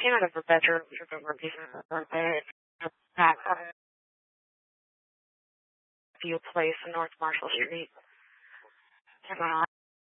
came out of her bedroom, took over a piece of her birthday, at View Place in North Marshall Street.